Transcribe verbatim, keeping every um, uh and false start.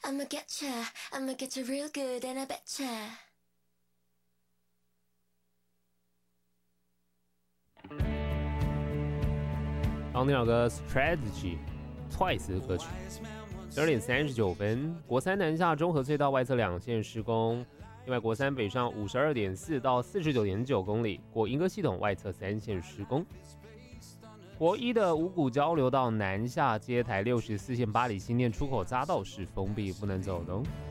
I'ma get ya, I'ma get ya real good and I betcha. 刚听到个 Strategy Twice 的歌曲。十二点三十九分，国三南下中和隧道外侧两线施工，另外国三北上五十二点四到四十九点九公里，国莺歌系统外侧三线施工。国一的五股交流道南下接台六十四线八里新店出口匝道是封闭，不能走动。